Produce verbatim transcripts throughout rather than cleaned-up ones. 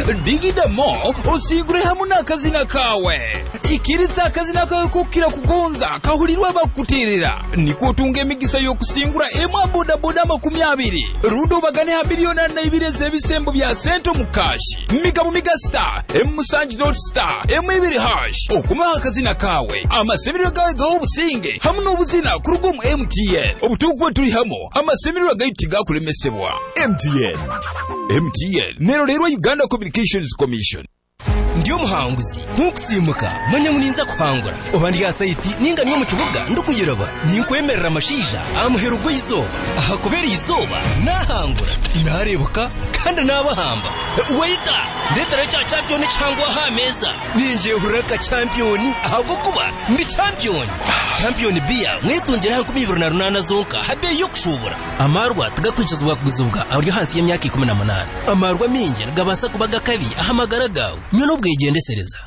digidamo osigure hamwe n'akazina kawe ikiritsa akazina kawe kukira kugonza kahulirwa bakutirira niko tunga emigisa y'okusingura emwa boda boda makumi abiri rudo bagane ha biliyoni na ibiri z'ebisembo bya sento mukashi migabo migastar emusanji dot star emwibiri hash okuma akazina kawe amasemiriro gawe gaho obusinge hamwe n'obuzina ku rugo mu M T N obutugu tuli hamo amasemiriro gayitiga kulemesebwa M T N M T N nero rero Uganda Communications Commission. Ndiyo muhanguzi nkukusimbuka manya muninza kuhangura obandi ya site ninga niyo mu kibuga ndukuyiraba ninkwemerera amashija amuherugo izoba aha kubera izoba nahangura narebuka kandi nabahamba waita ndetera cha champion cyangwa ha meza ninje huraka champion ahubwo kuba ndi champion champion bia mwitongera hankumi ibiri na runana zonka habe yo kushobora amarwa tugakwicizwa kuguzubwa abari hasi y'imyaka ikumi n'umunani amarwa minge gabasa kubaga kali ahamagara gawe nyo bwegendesereza.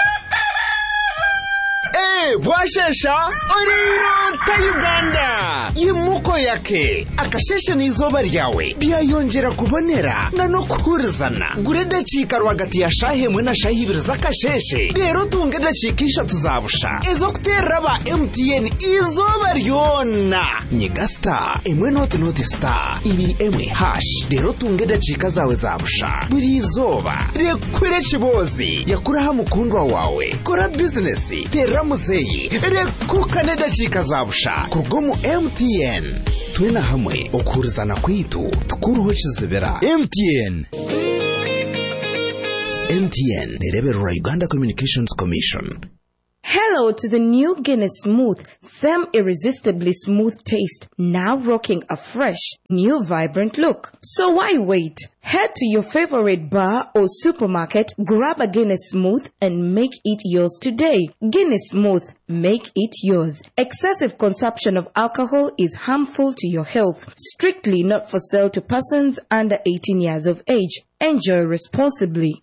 Eh, bwashesha oriro ta Uganda yimuko yake akashesha n'izoba ryawe byayongera kubonera na no kurizana gurede cika rwagati ya shahe mwe na shahe ibiri zakasheshe rero tungede cikisha tuzabusha ezo kutera ba M T N izoba ryona nyigasta emwe not not star ibi emwe hash rero tungede cika zawe zabusha buri izoba rekwire kibozi yakuraha mukundwa wawe kora business tera muzeyi rekukane dachika zabusha kurgomu M T N twena hamwe okurizana kwitu tukuruho kizibera M T N M T N nerebera Uganda Communications Commission. Hello to the new Guinness Smooth, them irresistibly smooth taste, now rocking a fresh, new vibrant look. So why wait? Head to your favorite bar or supermarket, grab a Guinness Smooth and make it yours today. Guinness Smooth, make it yours. Excessive consumption of alcohol is harmful to your health. Strictly not for sale to persons under eighteen years of age. Enjoy responsibly.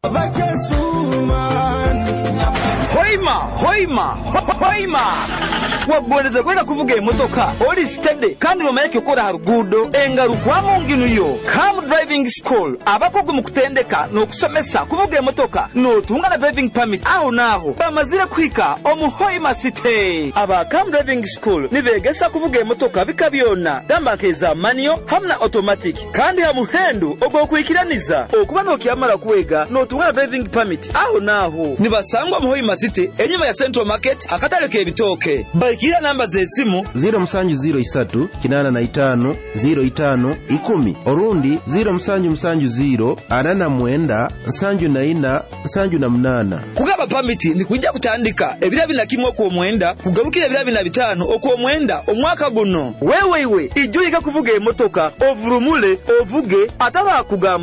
Hoima, hoima, hoima. Wagweleza kwenda kuvuga imotoka oli steady kandi romayeke ukora harugudo engaruka munginu yo Calm Driving School abakogwe mu kutendeka no kusomesa kuvuga imotoka no tungana driving permit aho naho bamazire kwika omuhoima city aba Calm Driving School nibegesa kuvuga imotoka bikabyona dambakeza manual hamna automatic kandi hamuhendu ogwo kwikiraniza okuba no kiyamara kuwega no tungana driving permit aho naho nibasangwa muhoima city enyuma ya Central Market akataleke ebitoke kila namba ze simu zero musanju zero isatu kinana na itano zero itano ikumi orundi zero musanju musanju zero anana mwenda nsanju na ina nsanju na mnana kugaba permit ni kujja kutandika ebira bina kimwe ko mwenda kugabukira ebira bina bitano okwo mwenda omwaka guno wewe iwe ijuyiga kuvuga emotoka ovurumule ovuge ataba kugamba